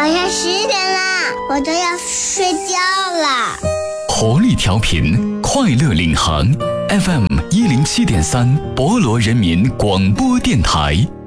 晚上10点啦，我都要睡觉了。 活力调频，快乐领航 FM 107.3，博罗人民广播电台。